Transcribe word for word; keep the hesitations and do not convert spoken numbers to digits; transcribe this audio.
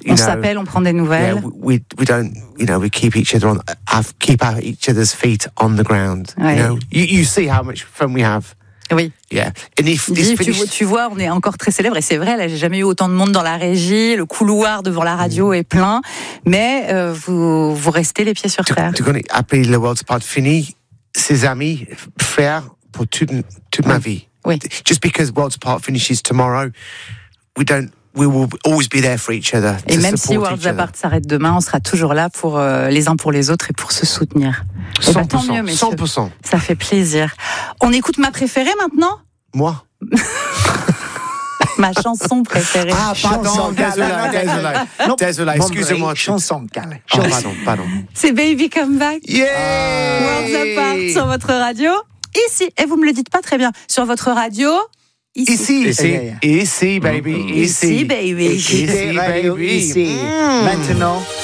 You on know, s'appelle, on prend des nouvelles. Yeah, we we don't, you know, we keep each other on, have, keep our, each other's feet on the ground. Ouais. You know, you, you see how much fun we have. Oui. Yeah. And if Il this dit, tu, finished, tu vois, on est encore très célèbre et c'est vrai, là, j'ai jamais eu autant de monde dans la régie, le couloir devant la radio est plein, mais euh, vous, vous restez les pieds sur terre. tu connais, après le World Sport fini, ses amis, frères, pour toute, toute ma vie. Oui. Just because World Sport finishes tomorrow, we don't, we will always be there for each other. Et to même si support World each other. Apart s'arrête demain, on sera toujours là pour euh, les uns pour les autres et pour se soutenir. Et bah, tant mieux, messieurs. cent pour cent. Ça fait plaisir. On écoute ma préférée maintenant ? Moi. Ma chanson préférée. Ah, pardon, désolé, désolé. Non, Désolé, bon, excusez-moi. oui, chanson, Carl. Oh, pardon, pardon. C'est Baby Come Back. Yeah! Worlds Apart sur votre radio. Ici, et vous me le dites pas très bien, sur votre radio. Ici. Ici, Ici. ici, ici, baby, ici. Ici, baby. Ici, Radio baby. ici. Mm. Maintenant,